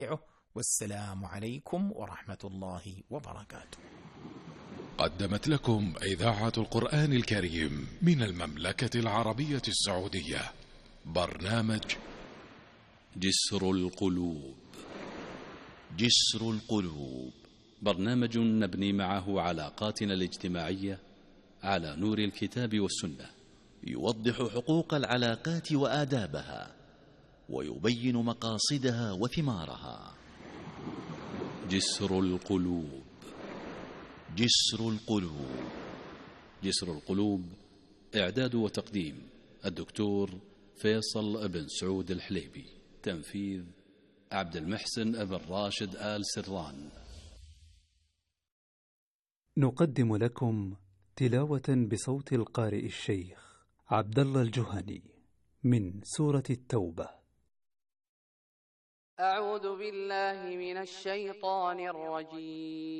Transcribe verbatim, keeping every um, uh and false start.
والسلام عليكم ورحمة الله وبركاته. قدمت لكم إذاعة القرآن الكريم من المملكة العربية السعودية برنامج جسر القلوب. جسر القلوب برنامج نبني معه علاقاتنا الاجتماعية على نور الكتاب والسنة، يوضح حقوق العلاقات وآدابها، ويبين مقاصدها وثمارها. جسر القلوب. جسر القلوب. جسر القلوب، إعداد وتقديم الدكتور فيصل بن سعود الحليبي، تنفيذ عبد المحسن بن راشد آل سران. نقدم لكم تلاوة بصوت القارئ الشيخ عبد الله الجهني من سورة التوبة. أعوذ بالله من الشيطان الرجيم.